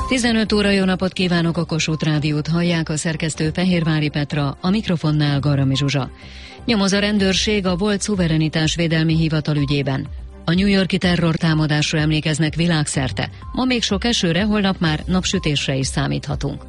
15 óra, jó napot kívánok, a Kossuth Rádiót hallják, a szerkesztő Fehérvári Petra, a mikrofonnál Garami Zsuzsa. Nyomoz a rendőrség a volt szuverenitásvédelmi hivatal ügyében. A New York-i terrortámadásra emlékeznek világszerte. Ma még sok esőre, holnap már napsütésre is számíthatunk.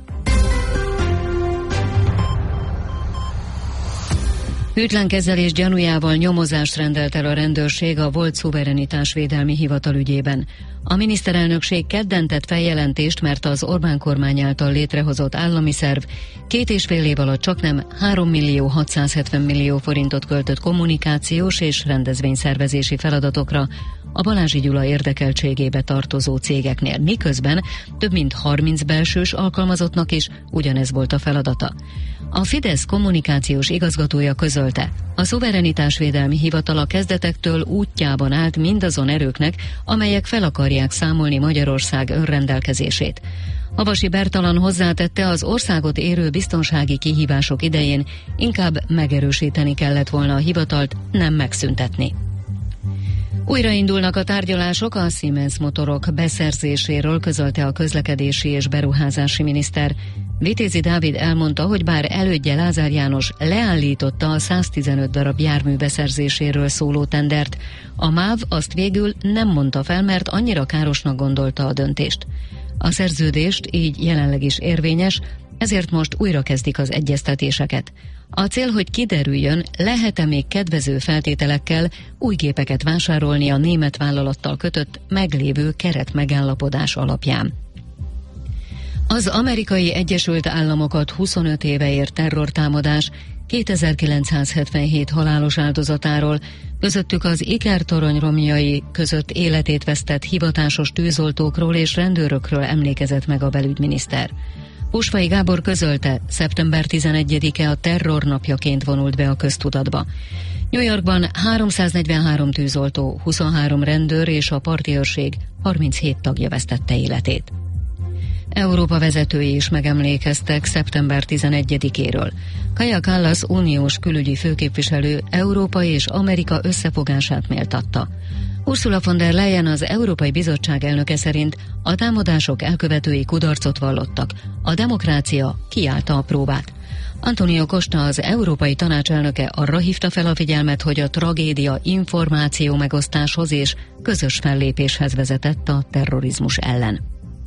Hűtlen kezelés gyanújával nyomozást rendelt el a rendőrség a volt szuverenitásvédelmi hivatal ügyében. A miniszterelnökség kedden tett feljelentést, mert az Orbán kormány által létrehozott állami szerv 2,5 év alatt csaknem 3.670.000.000 forintot költött kommunikációs és rendezvényszervezési feladatokra a Balázsi Gyula érdekeltségébe tartozó cégeknél, miközben több mint 30 belsős alkalmazottnak is ugyanez volt a feladata. A Fidesz kommunikációs igazgatója közölte, a szuverenitásvédelmi hivatal a kezdetektől útjában állt mindazon erőknek, amelyek fel akarják számolni Magyarország önrendelkezését. Havasi Bertalan hozzátette, az országot érő biztonsági kihívások idején inkább megerősíteni kellett volna a hivatalt, nem megszüntetni. Újraindulnak a tárgyalások a Siemens motorok beszerzéséről, közölte a közlekedési és beruházási miniszter. Vitézi Dávid elmondta, hogy bár elődje Lázár János leállította a 115 darab jármű beszerzéséről szóló tendert, a MÁV azt végül nem mondta fel, mert annyira károsnak gondolta a döntést. A szerződést így jelenleg is érvényes, ezért most újra kezdik az egyeztetéseket. A cél, hogy kiderüljön, lehet-e még kedvező feltételekkel új gépeket vásárolni a német vállalattal kötött meglévő keretmegállapodás alapján. Az Amerikai Egyesült Államokat 25 éve ért terrortámadás 2977 halálos áldozatáról, közöttük az ikertorony romjai között életét vesztett hivatásos tűzoltókról és rendőrökről emlékezett meg a belügyminiszter. Húsvai Gábor közölte, szeptember 11-e a terrornapjaként vonult be a köztudatba. New Yorkban 343 tűzoltó, 23 rendőr és a parti őrség 37 tagja vesztette életét. Európa vezetői is megemlékeztek szeptember 11-éről. Kaja Kallas uniós külügyi főképviselő Európa és Amerika összefogását méltatta. Ursula von der Leyen, az Európai Bizottság elnöke szerint a támadások elkövetői kudarcot vallottak, a demokrácia kiállta a próbát. Antonio Costa, az Európai Tanács elnöke arra hívta fel a figyelmet, hogy a tragédia információ megosztáshoz és közös fellépéshez vezetett a terrorizmus ellen.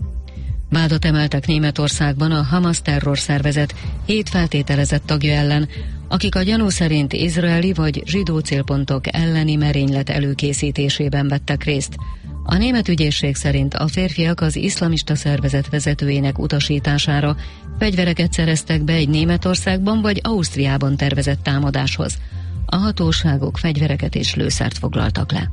Vádat emeltek Németországban a Hamas terrorszervezet 7 feltételezett tagja ellen, akik a gyanú szerint izraeli vagy zsidó célpontok elleni merénylet előkészítésében vettek részt. A német ügyészség szerint a férfiak az iszlamista szervezet vezetőjének utasítására fegyvereket szereztek be egy Németországban vagy Ausztriában tervezett támadáshoz. A hatóságok fegyvereket és lőszert foglaltak le.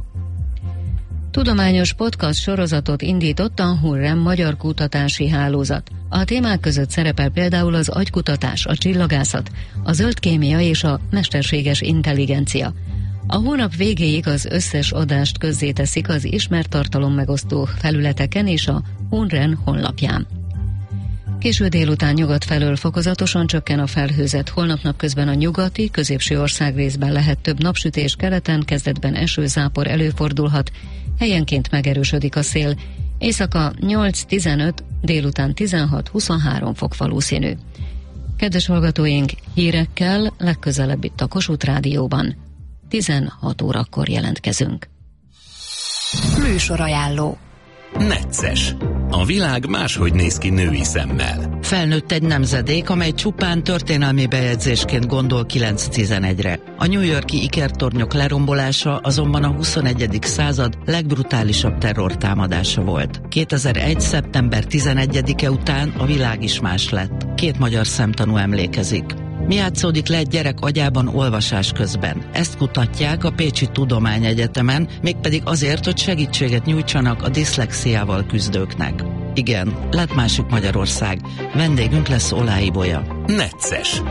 Tudományos podcast sorozatot indított a Hurrem magyar kutatási hálózat. A témák között szerepel például az agykutatás, a csillagászat, a zöld kémia és a mesterséges intelligencia. A hónap végéig az összes adást közzéteszik az ismert tartalommegosztó felületeken és a Hurrem honlapján. Késő délután nyugat felől fokozatosan csökken a felhőzet, holnap napközben a nyugati, középső országrészben lehet több napsütés, keleten kezdetben esőzápor előfordulhat, helyenként megerősödik a szél, éjszaka 8-15, délután 16-23 fok valószínű. Kedves hallgatóink, hírekkel legközelebb itt a Kossuth Rádióban. 16 órakor jelentkezünk. Műsorajánló. Necces. A világ máshogy néz ki női szemmel. Felnőtt egy nemzedék, amely csupán történelmi bejegyzésként gondol 9-11-re. A New York-i ikertornyok lerombolása azonban a 21. század legbrutálisabb terrortámadása volt. 2001. szeptember 11-e után a világ is más lett. 2 magyar szemtanú emlékezik. Mi játszódik le egy gyerek agyában olvasás közben? Ezt kutatják a Pécsi Tudományegyetemen, mégpedig azért, hogy segítséget nyújtsanak a diszlexiával küzdőknek. Igen, lett másik Magyarország. Vendégünk lesz Olái Bolya. Necces.